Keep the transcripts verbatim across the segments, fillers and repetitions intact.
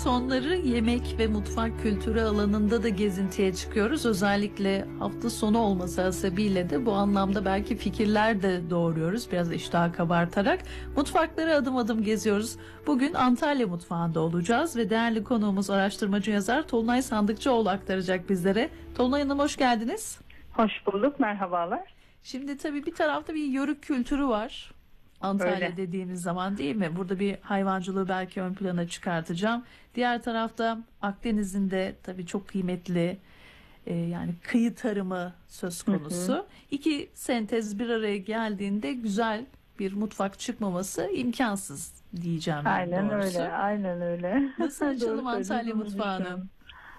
Sonları yemek ve mutfak kültürü alanında da gezintiye çıkıyoruz. Özellikle hafta sonu olması hasebiyle de bu anlamda belki fikirler de doğuruyoruz. Biraz iştah kabartarak mutfakları adım adım geziyoruz. Bugün Antalya mutfağında olacağız ve değerli konuğumuz araştırmacı yazar Tolunay Sandıkçıoğlu aktaracak bizlere. Tolunay Hanım hoş geldiniz. Hoş bulduk, merhabalar. Şimdi tabii bir tarafta bir yörük kültürü var. Antalya Öyle. dediğimiz zaman değil mi? Burada bir hayvancılığı belki ön plana çıkartacağım. Diğer tarafta Akdeniz'in de tabii çok kıymetli e, yani kıyı tarımı söz Hı konusu. hı. İki sentez bir araya geldiğinde güzel bir mutfak çıkmaması imkansız diyeceğim yani Aynen doğrusu. öyle, aynen öyle. Nasıl açalım Doğru Antalya söylüyorsunuz şu mutfağını? an.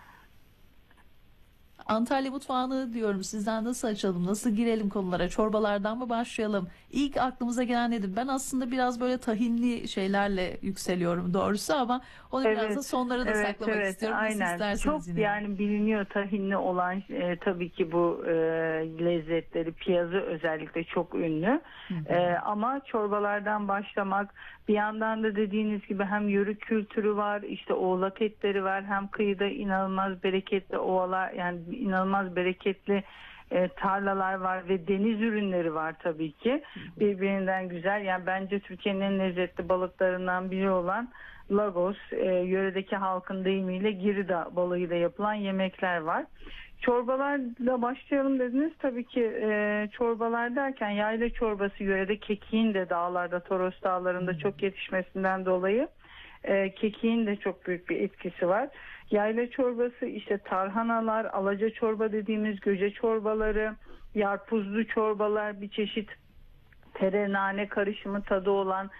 Antalya mutfağını diyorum sizden nasıl açalım, nasıl girelim konulara, çorbalardan mı başlayalım? İlk aklımıza gelen nedir? Ben aslında biraz böyle tahinli şeylerle yükseliyorum doğrusu ama onu biraz da Evet, sonlara da evet, saklamak evet, istiyorum. Nasıl aynen. Çok isterseniz yine. yani biliniyor tahinli olan e, tabii ki bu e, lezzetleri, piyazı özellikle çok ünlü. Hı hı. E, ama çorbalardan başlamak, bir yandan da dediğiniz gibi hem yörük kültürü var, işte oğlak etleri var, hem kıyıda inanılmaz bereketli ovalar, yani inanılmaz bereketli e, tarlalar var ve deniz ürünleri var tabii ki. Birbirinden güzel. Yani bence Türkiye'nin en lezzetli balıklarından biri olan Lagos, e, yöredeki halkın deyimiyle Girida balığıyla yapılan yemekler var. Çorbalarla başlayalım dediniz. Tabii ki e, çorbalar derken yayla çorbası, yörede kekiğin de dağlarda, Toros dağlarında çok yetişmesinden dolayı e, kekiğin de çok büyük bir etkisi var. Yayla çorbası, işte tarhanalar, alaca çorba dediğimiz göce çorbaları, yarpuzlu çorbalar, bir çeşit tere nane karışımı tadı olan